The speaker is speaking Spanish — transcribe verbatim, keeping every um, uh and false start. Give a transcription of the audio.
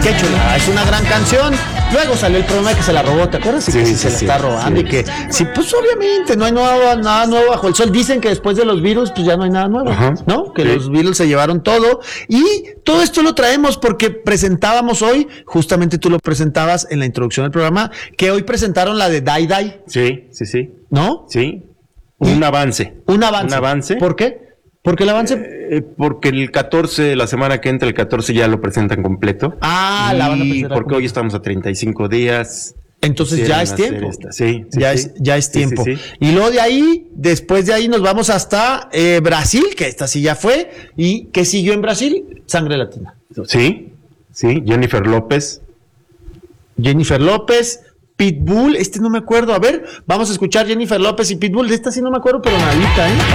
Qué chula, es una gran canción. Luego salió el problema de que se la robó, ¿te acuerdas? Y Sí, que si sí, se la sí, está robando sí. y que, sí, pues obviamente no hay nueva, nada nuevo bajo el sol. Dicen que después de los virus, pues ya no hay nada nuevo, Ajá, ¿no? Que sí. los virus se llevaron todo. Y todo esto lo traemos porque presentábamos hoy, justamente tú lo presentabas en la introducción del programa, que hoy presentaron la de Dai Dai, Sí, sí, sí. ¿no? Sí. Un avance. Un avance. Un avance. ¿Por qué? Porque el avance... Eh, porque el catorce, la semana que entra, el catorce ya lo presentan completo. Ah, la van a Y presentar porque completa. hoy estamos a treinta y cinco días. Entonces ya Quisieran es hacer tiempo. esta. Sí, sí, ya, sí. Es, ya es Sí, tiempo. sí, sí. Y luego de ahí, después de ahí nos vamos hasta eh, Brasil, que esta sí ya fue. ¿Y qué siguió en Brasil? Sangre Latina. Sí, sí. Jennifer López. Jennifer López, Pitbull, este no me acuerdo. A ver, vamos a escuchar Jennifer López y Pitbull. De esta sí no me acuerdo, pero nadita, ¿eh?